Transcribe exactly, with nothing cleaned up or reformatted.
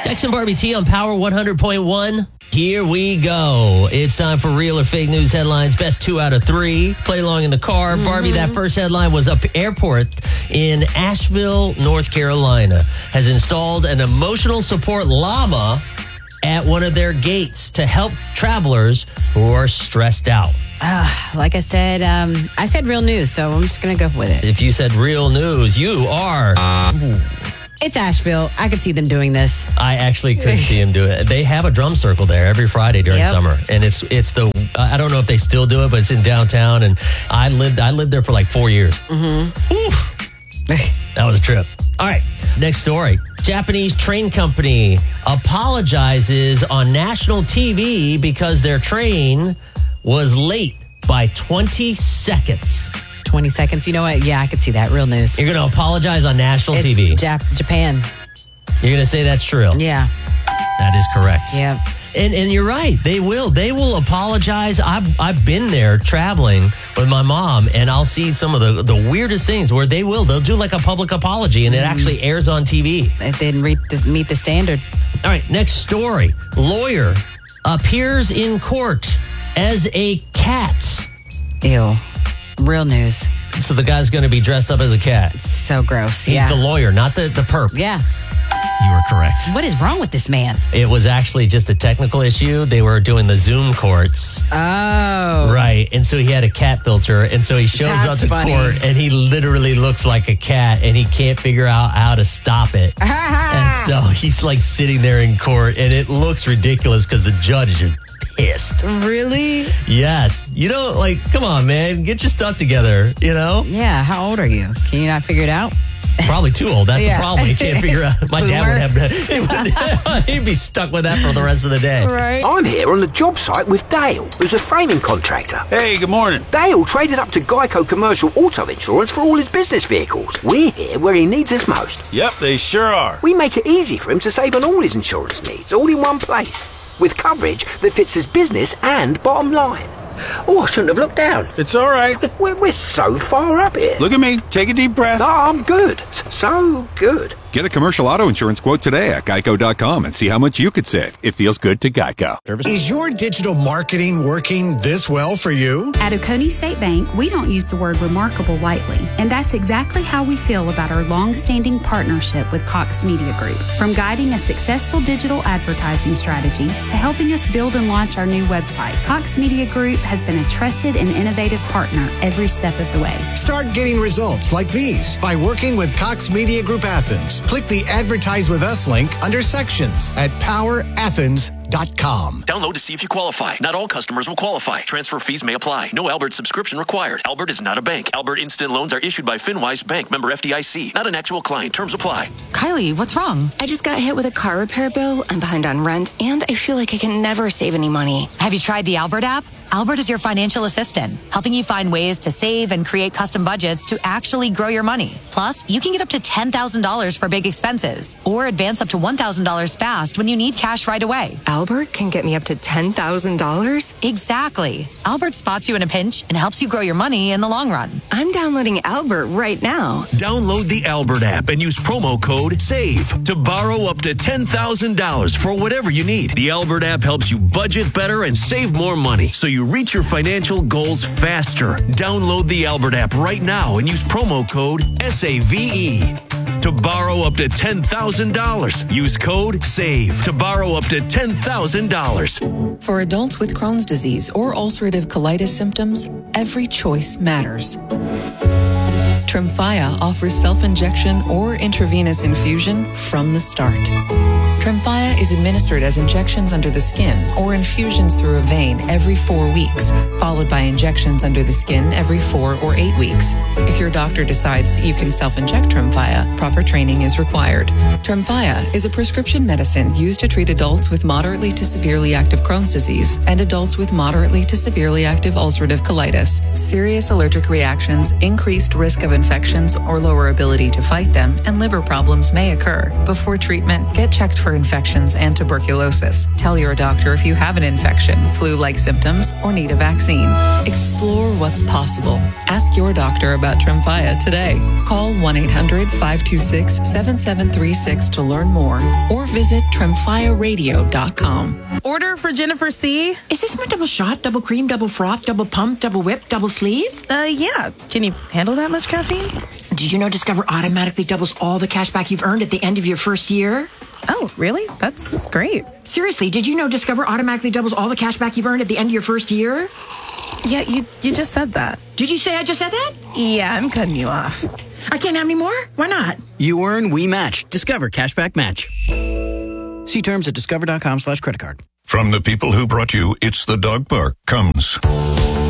Dex and Barbie T on Power one hundred point one. Here we go. It's time for real or fake news headlines. Best two out of three. Play along in the car. Mm-hmm. Barbie, that first headline was up airport in Asheville, North Carolina has installed an emotional support llama at one of their gates to help travelers who are stressed out. Uh, like I said, um, I said real news, so I'm just going to go with it. If you said real news, you are... It's Asheville. I could see them doing this. I actually could see them do it. They have a drum circle there every Friday during Yep. summer, and it's it's the I don't know if they still do it, but it's in downtown. And I lived I lived there for like four years. Mm-hmm. Oof. That was a trip. All right, next story. Japanese train company apologizes on national T V because their train was late by twenty seconds. twenty seconds. You know what? Yeah, I could see that. Real news. You're going to apologize on national It's T V. Jap- Japan. You're going to say that's true. Yeah. That is correct. Yeah. And and you're right. They will. They will apologize. I've I've been there traveling with my mom, and I'll see some of the, the weirdest things where they will. They'll do like a public apology, and it mm. actually airs on T V. It didn't meet the, meet the standard. All right, next story. Lawyer appears in court as a cat. Ew. Real news. So the guy's going to be dressed up as a cat. It's so gross. He's yeah. the lawyer, not the, the perp. Yeah. You were correct. What is wrong with this man? It was actually just a technical issue. They were doing the Zoom courts. Oh. Right. And so he had a cat filter. And so he shows That's up to funny. court and he literally looks like a cat and he can't figure out how to stop it. And so he's like sitting there in court and it looks ridiculous because the judge is pissed. Really? Yes. You know, like, come on, man. Get your stuff together, you know? Yeah. How old are you? Can you not figure it out? Probably too old. That's Yeah. the problem. He can't figure out. My dad would have. He would, he'd be stuck with that for the rest of the day. Right. I'm here on the job site with Dale, who's a framing contractor. Hey, good morning. Dale traded up to Geico Commercial Auto Insurance for all his business vehicles. We're here where he needs us most. Yep, they sure are. We make it easy for him to save on all his insurance needs, all in one place, with coverage that fits his business and bottom line. Oh, I shouldn't have looked down. It's all right. We're, we're so far up here. Look at me. Take a deep breath. No, I'm good. So good. Get a commercial auto insurance quote today at geico dot com and see how much you could save. It feels good to Geico. Is your digital marketing working this well for you? At Oconee State Bank, we don't use the word remarkable lightly, and that's exactly how we feel about our long-standing partnership with Cox Media Group. From guiding a successful digital advertising strategy to helping us build and launch our new website, Cox Media Group has been a trusted and innovative partner every step of the way. Start getting results like these by working with Cox Media Group Athens. Click the Advertise with Us link under Sections at power athens dot com. Download to see if you qualify. Not all customers will qualify. Transfer fees may apply. No Albert subscription required. Albert is not a bank. Albert Instant Loans are issued by FinWise Bank, member F D I C. Not an actual client. Terms apply. Kylie, what's wrong? I just got hit with a car repair bill. I'm behind on rent, and I feel like I can never save any money. Have you tried the Albert app? Albert is your financial assistant, helping you find ways to save and create custom budgets to actually grow your money. Plus, you can get up to ten thousand dollars for big expenses or advance up to one thousand dollars fast when you need cash right away. Albert can get me up to ten thousand dollars? Exactly. Albert spots you in a pinch and helps you grow your money in the long run. I'm downloading Albert right now. Download the Albert app and use promo code SAVE to borrow up to ten thousand dollars for whatever you need. The Albert app helps you budget better and save more money so you reach your financial goals faster. Download the Albert app right now and use promo code S A V E to borrow up to ten thousand dollars. Use code SAVE to borrow up to ten thousand dollars. For adults with Crohn's disease or ulcerative colitis symptoms, every choice matters. Tremfya offers self-injection or intravenous infusion from the start. Tremfya is administered as injections under the skin or infusions through a vein every four weeks, followed by injections under the skin every four or eight weeks. If your doctor decides that you can self-inject Tremfya, proper training is required. Tremfya is a prescription medicine used to treat adults with moderately to severely active Crohn's disease and adults with moderately to severely active ulcerative colitis. Serious allergic reactions, increased risk of infections or lower ability to fight them, and liver problems may occur. Before treatment, get checked for infections and tuberculosis. Tell your doctor if you have an infection, flu-like symptoms, or need a vaccine. Explore what's possible. Ask your doctor about Tremfya today. Call one eight hundred five two six seven seven three six to learn more or visit tremfya radio dot com. Order for Jennifer C. Is this my double shot, double cream, double froth, double pump, double whip, double sleeve? Uh, yeah. Can you handle that much caffeine? Did you know Discover automatically doubles all the cash back you've earned at the end of your first year? Oh, really? That's great. Seriously, did you know Discover automatically doubles all the cash back you've earned at the end of your first year? Yeah, you, you just said that. Did you say I just said that? Yeah, I'm cutting you off. I can't have any more? Why not? You earn, we match. Discover Cashback Match. See terms at discover.com slash credit card. From the people who brought you It's the Dog Park comes